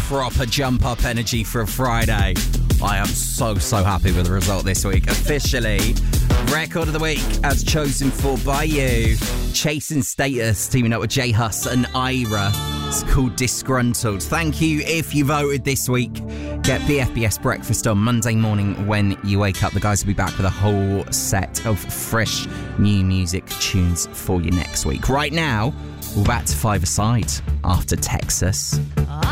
proper jump up energy for a Friday. I am so happy with the result this week. Officially, record of the week as chosen for by you. Chasing Status teaming up with J Hus and Ira. It's called Disgruntled. Thank you if you voted this week. Get BFBS breakfast on Monday morning when you wake up. The guys will be back with a whole set of fresh new music tunes for you next week. Right now, we're back to 5 aside after Texas.